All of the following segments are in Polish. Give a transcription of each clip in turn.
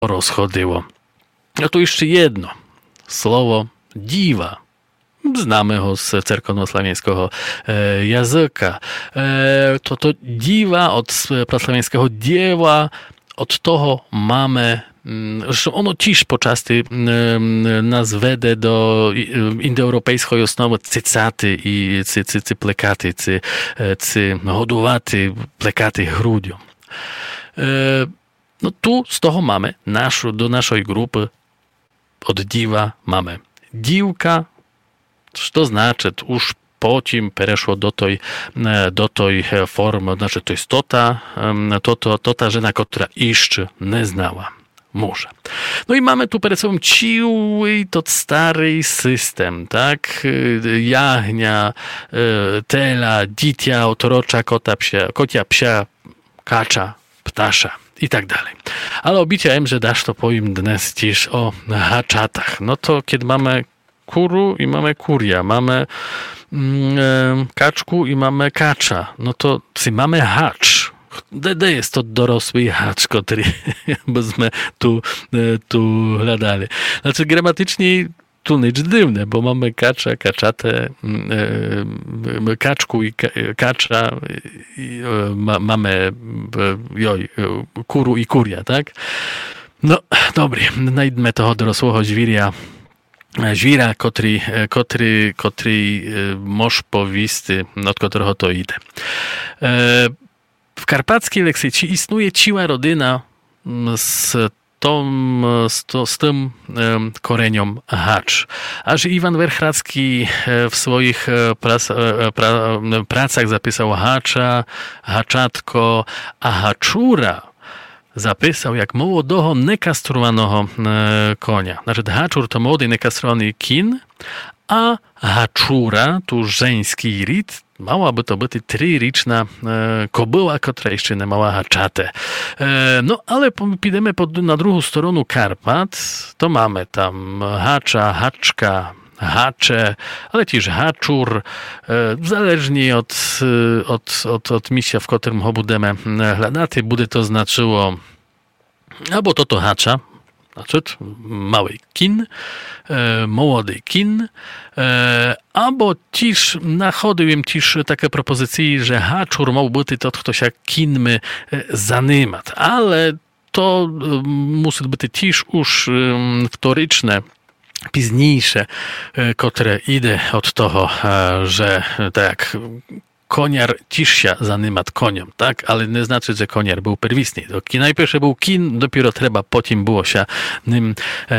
rozchodziło. A tu jeszcze jedno słowo dziwa. Znamy go z cerkonosławiańskiego języka. To dziwa od prasławiańskiego dzieła, od tego mamy, zresztą ono też poczasty nas wede do indoeuropejskiej osnowy cycaty i plekaty, hodowaty plekaty grudzią. No tu z toho mamy do naszej grupy od dziwa mamy dziwka, co znaczy już potem przeszło do tej formy, znaczy to jest ta żena, która jeszcze nie znała męża. No i mamy tu przed sobą cały to stary system, tak? Jagnia, tela, dzitia, otrocza, kocia, psia, kacza, ptasza i tak dalej. Ale obiecałem, że dasz to powiem dnes też o haczatach. No to kiedy mamy kuru i mamy kuria, mamy kaczku i mamy kacza, no to mamy hacz. Gdzie jest to dorosły hacz, który byśmy tu hledali. Znaczy gramatycznie tu nic dziwne, bo mamy kacza, kaczatę, kaczku i kacza, mamy kuru i kuria, tak? No, dobry, najdźmy toho dorosłego żwira, który moż powisty, od którego to idzie. W karpackiej leksyce istnieje ciła rodyna z tym koreniom hacz. Aż Iwan Werchradzki w swoich pracach zapisał hacza, haczatko, a haczura zapisał jak młodego, nekastrowanego konia. Znaczy, haczur to młody, nekastrowany kin, a haczura, tu żeński rit, małaby to być tryryczna kobyła, która jeszcze nie mała haczatę. No, ale pójdziemy na drugą stronę Karpat, to mamy tam hacza, haczka, hacze, ale też haczur, zależnie od miejsca, w którym go budemy hledaty, bude to znaczyło albo to hacza, znaczy mały kin, młody kin, albo też nachodziłem też takie propozycje, że haczur mógł być to, kto się kinmy zanimat, ale to musi być też już wtoryczne, późniejsze, które idzie od tego, że tak jak koniar też się zanimat koniom, tak? Ale nie znaczy, że koniar był pierwotny. Najpierw był kin, dopiero trzeba potem było się nim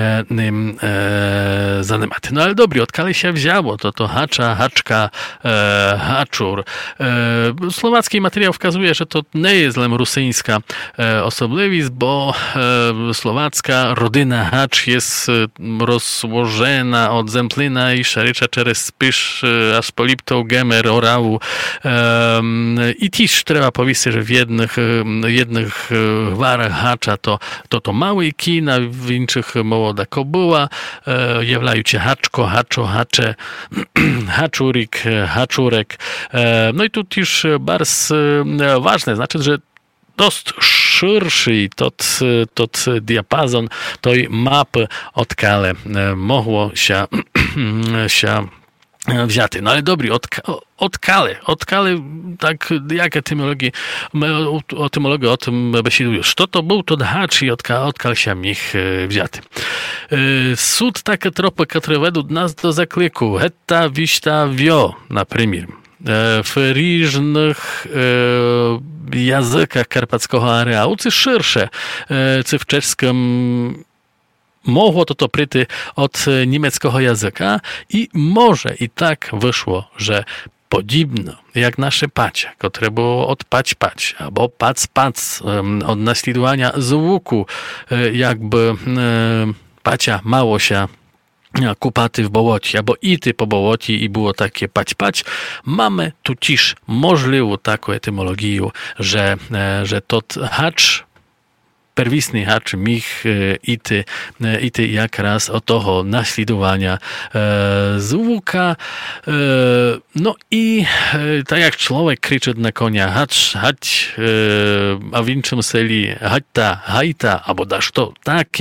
zanimat. No ale dobry, odkali się wzięło, to hacza, haczka, haczur. Słowacki materiał wskazuje, że to nie jest rosyjska osobliwość, bo słowacka rodyna hacz jest rozłożona od zemplina i szarycza przez spysz, aż po liptą, gemer, orału, i też trzeba powiedzieć, że w jednych gwarach hacza to mały kin, a w innych młoda kobyła, jawlają się haczko, haczo, hacze, haczurik, haczurek. No i tu też bardzo ważne, znaczy, że dość szerszy tot diapazon tej mapy odkale mogło się wzięty. No ale dobry, odkale, tak jak etymologia o tym besiduje. Co to był to hacz i odkal się ich wzięty. Sud takie tropy, które według nas do zakliku. Hetta, wiśta, wio, na przykład. W różnych językach karpackiego areału, czy szersze, czy w czeskim mogło to pryty od niemieckiego języka i może i tak wyszło, że podobno jak nasze pacie, które było od pać, albo pac, od naśladowania z łuku, jakby pacia mało się kupaty w bołoci, albo ity po bołoci i było takie pać. Mamy tu też możliwą taką etymologię, że to hacz первісний хач міг іти якраз от того наслідування звука. No i tak jak człowiek krzyczy na konia hacz, hać, a w innym seli hajta, hajta, albo dasz to tak